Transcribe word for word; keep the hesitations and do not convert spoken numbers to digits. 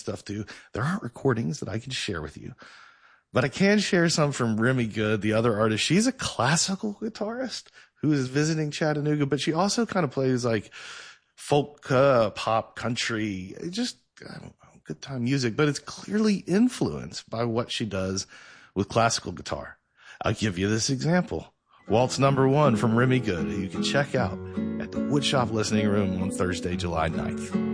stuff too. There aren't recordings that I can share with you, but I can share some from Remy Good, the other artist. She's a classical guitarist who is visiting Chattanooga, but she also kind of plays like folk, uh, pop, country, just I don't know, good time music, but it's clearly influenced by what she does with classical guitar. I'll give you this example. Waltz number one from Remy Good, who you can check out at the Woodshop Listening Room on Thursday, July ninth.